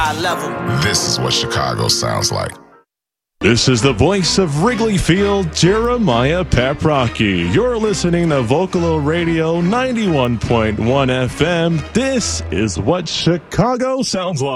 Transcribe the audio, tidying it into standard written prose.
high level. This is what Chicago sounds like. This is the voice of Wrigley Field, Jeremiah Paprocki. You're listening to Vocalo Radio 91.1 FM. This is what Chicago sounds like.